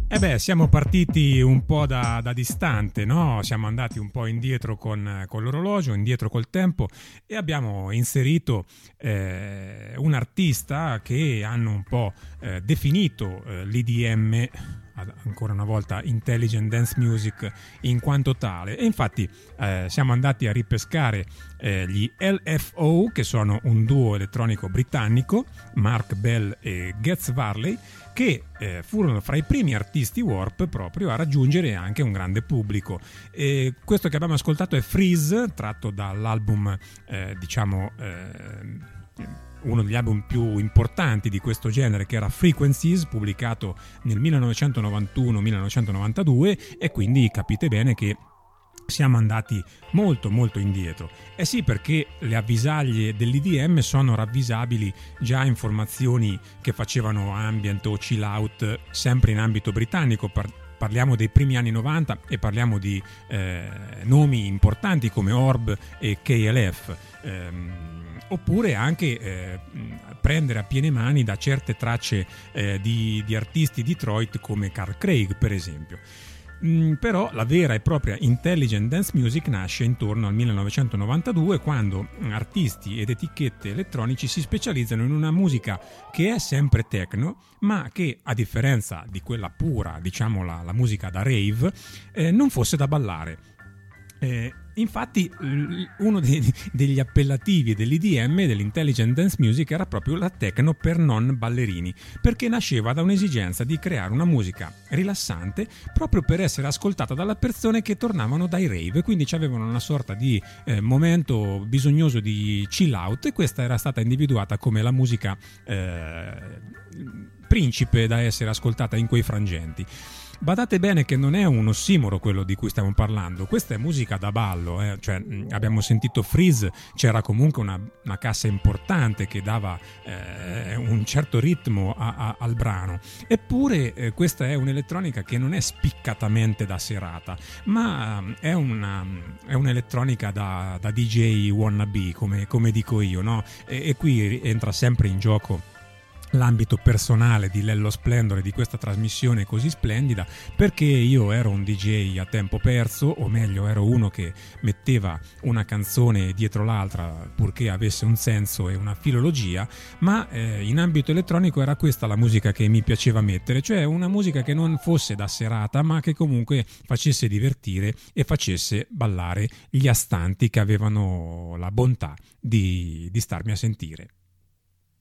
Siamo partiti un po' da distante, no? Siamo andati un po' indietro con l'orologio, indietro col tempo e abbiamo inserito un artista che hanno un po' definito l'IDM, ancora una volta Intelligent Dance Music, in quanto tale. E infatti siamo andati a ripescare gli LFO, che sono un duo elettronico britannico, Mark Bell e Gaz Varley, che furono fra i primi artisti warp proprio a raggiungere anche un grande pubblico. E questo che abbiamo ascoltato è Freeze, tratto dall'album uno degli album più importanti di questo genere, che era Frequencies, pubblicato nel 1991-1992, e quindi capite bene che siamo andati molto molto indietro. Sì, perché le avvisaglie dell'IDM sono ravvisabili già in formazioni che facevano ambient o chill out sempre in ambito britannico. Parliamo dei primi anni 90 e parliamo di nomi importanti come Orb e KLF, oppure anche prendere a piene mani da certe tracce di artisti Detroit come Carl Craig, per esempio. Però la vera e propria Intelligent Dance Music nasce intorno al 1992, quando artisti ed etichette elettronici si specializzano in una musica che è sempre techno, ma che, a differenza di quella pura, diciamo la musica da rave, non fosse da ballare. Infatti uno degli appellativi dell'IDM, dell'Intelligent Dance Music, era proprio la techno per non ballerini, perché nasceva da un'esigenza di creare una musica rilassante proprio per essere ascoltata dalle persone che tornavano dai rave, quindi avevano una sorta di momento bisognoso di chill out, e questa era stata individuata come la musica principe da essere ascoltata in quei frangenti. Badate bene che non è un ossimoro quello di cui stiamo parlando, questa è musica da ballo, cioè abbiamo sentito Freeze, c'era comunque una cassa importante che dava un certo ritmo al brano, eppure questa è un'elettronica che non è spiccatamente da serata, ma è un'elettronica da DJ wannabe, come dico io, no? E qui entra sempre in gioco l'ambito personale di Lello Splendore, di questa trasmissione così splendida, perché io ero un DJ a tempo perso, o meglio ero uno che metteva una canzone dietro l'altra purché avesse un senso e una filologia, ma in ambito elettronico era questa la musica che mi piaceva mettere, cioè una musica che non fosse da serata ma che comunque facesse divertire e facesse ballare gli astanti che avevano la bontà di starmi a sentire.